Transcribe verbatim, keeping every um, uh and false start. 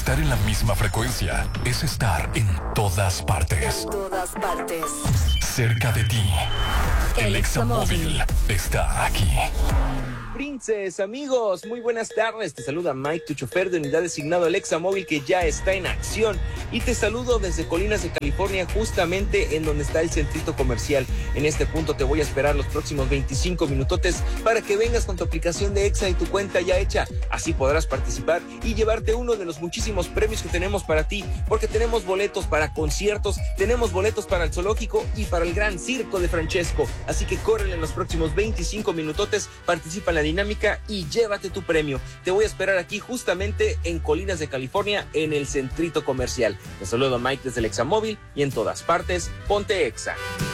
Estar en la misma frecuencia es estar en todas partes. En todas partes. Cerca de ti. El Examóvil está aquí. Princes, amigos, muy buenas tardes. Te saluda Mike, tu chofer de unidad designado al Examóvil, que ya está en acción. Y te saludo desde Colinas de California, justamente en donde está el centrito comercial. En este punto te voy a esperar los próximos veinticinco minutotes para que vengas con tu aplicación de Exa y tu cuenta ya hecha. Así podrás participar y llevarte uno de los muchísimos premios que tenemos para ti, porque tenemos boletos para conciertos, tenemos boletos para el zoológico y para el gran circo de Francesco. Así que córrele en los próximos veinticinco minutotes, participa en la dinámica y llévate tu premio. Te voy a esperar aquí justamente en Colinas de California, en el centrito comercial. Te saludo a Mike desde el Examóvil y en todas partes, ponte Exa.